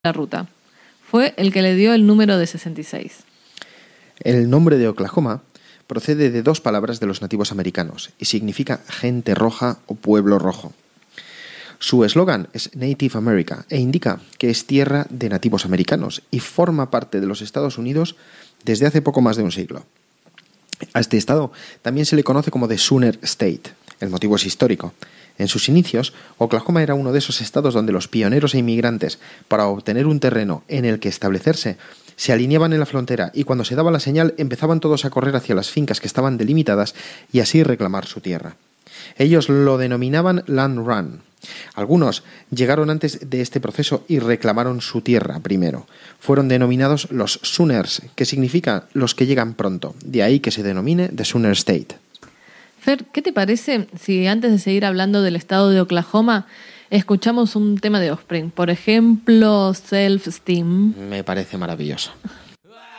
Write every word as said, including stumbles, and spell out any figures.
la ruta. Fue el que le dio el número de sesenta y seis. El nombre de Oklahoma procede de dos palabras de los nativos americanos y significa gente roja o pueblo rojo. Su eslogan es Native America e indica que es tierra de nativos americanos y forma parte de los Estados Unidos desde hace poco más de un siglo. A este estado también se le conoce como The Sooner State. El motivo es histórico. En sus inicios, Oklahoma era uno de esos estados donde los pioneros e inmigrantes, para obtener un terreno en el que establecerse, se alineaban en la frontera y cuando se daba la señal empezaban todos a correr hacia las fincas que estaban delimitadas y así reclamar su tierra. Ellos lo denominaban Land Run. Algunos llegaron antes de este proceso y reclamaron su tierra primero. Fueron denominados los Sooners, que significa los que llegan pronto. De ahí que se denomine The Sooner State. Fer, ¿qué te parece si antes de seguir hablando del estado de Oklahoma escuchamos un tema de Offspring? Por ejemplo, Self-Esteem. Me parece maravilloso.